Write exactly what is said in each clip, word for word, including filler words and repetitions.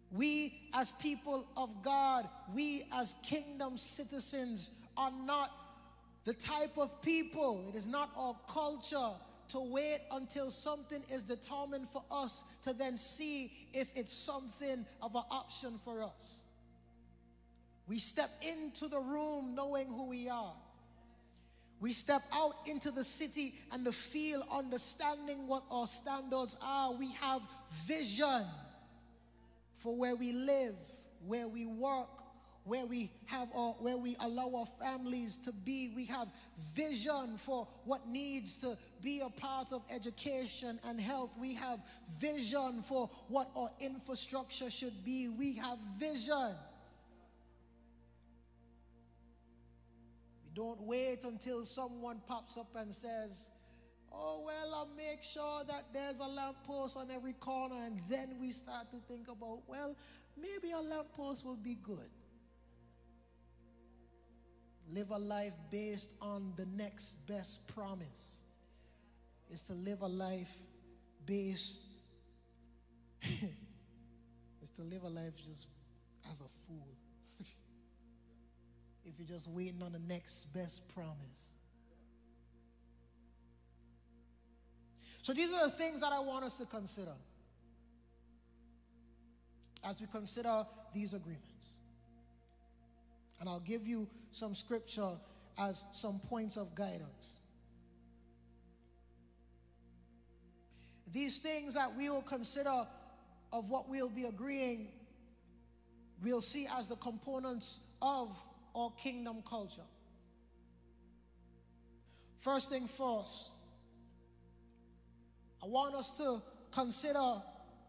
We as people of God, we as kingdom citizens are not the type of people, it is not our culture to wait until something is determined for us to then see if it's something of an option for us. We step into the room knowing who we are. We step out into the city and the field understanding what our standards are. We have vision for where we live, where we work, where we have our, where we allow our families to be. We have vision for what needs to be a part of education and health. We have vision for what our infrastructure should be. We have vision. We don't wait until someone pops up and says, oh, well, I'll make sure that there's a lamppost on every corner, and then we start to think about, well, maybe a lamppost will be good. Live a life based on the next best promise. Is to live a life based, is to live a life just as a fool. If you're just waiting on the next best promise. So these are the things that I want us to consider as we consider these agreements. And I'll give you some scripture as some points of guidance. These things that we will consider of what we'll be agreeing, we'll see as the components of our kingdom culture. First thing first, I want us to consider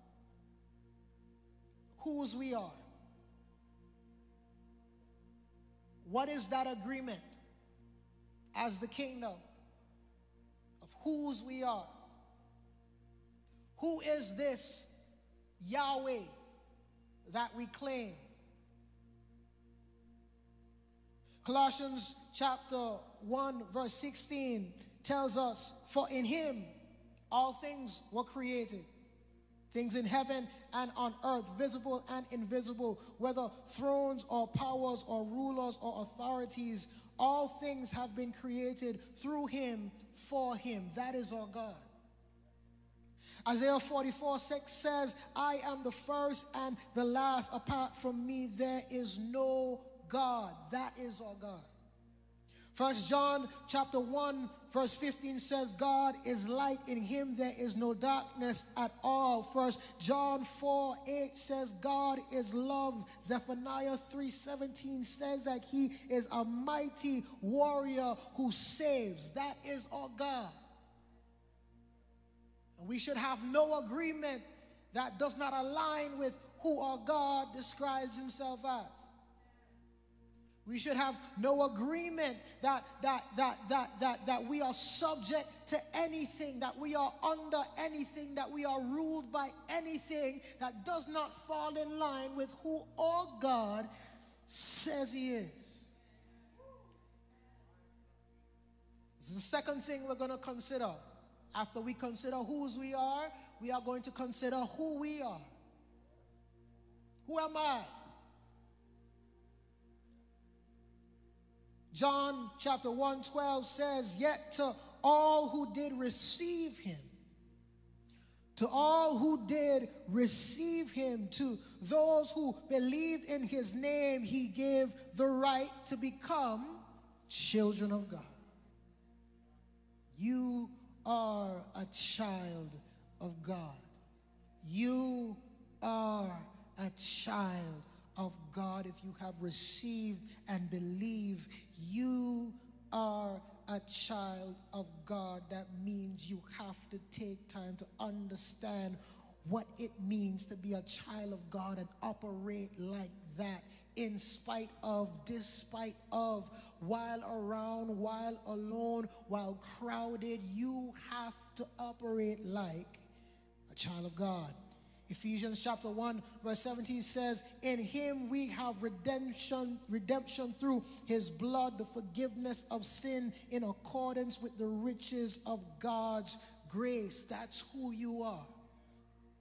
whose we are. What is that agreement as the kingdom of whose we are? Who is this Yahweh that we claim? Colossians chapter one verse sixteen tells us, for in him all things were created, things in heaven and on earth, visible and invisible, whether thrones or powers or rulers or authorities, all things have been created through him, for him. That is our God. Isaiah forty-four six says, I am the first and the last. Apart from me, there is no God. That is our God. First John chapter one verse fifteen says, God is light, in him there is no darkness at all. First John four eight says, God is love. Zephaniah three seventeen says that he is a mighty warrior who saves. That is our God. And we should have no agreement that does not align with who our God describes himself as. We should have no agreement that that that that that that we are subject to anything, that we are under anything, that we are ruled by anything that does not fall in line with who our God says he is. This is the second thing we're going to consider. After we consider whose we are, we are going to consider who we are. Who am I? John chapter one twelve says, yet to all who did receive him, to all who did receive him, to those who believed in his name, he gave the right to become children of God. You are a child of God. You are a child of God. If you have received and believed, you are a child of God. That means you have to take time to understand what it means to be a child of God and operate like that, in spite of, despite of, while around, while alone, while crowded. You have to operate like a child of God. Ephesians chapter one verse seventeen says, in him we have redemption, redemption through his blood, the forgiveness of sin in accordance with the riches of God's grace. That's who you are.